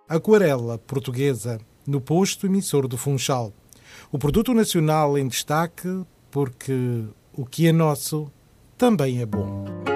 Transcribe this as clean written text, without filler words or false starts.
Aquarela portuguesa, no posto emissor do Funchal. O produto nacional em destaque porque o que é nosso também é bom.